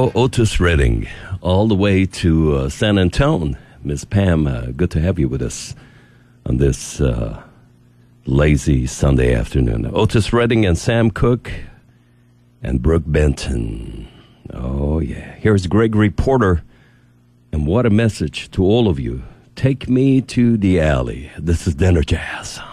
Oh, Otis Redding, all the way to San Antone. Miss Pam, good to have you with us on this lazy Sunday afternoon. Otis Redding and Sam Cooke and Brooke Benton. Oh, yeah. Here's Gregory Porter, and what a message to all of you. Take me to the alley. This is Dinner Jazz.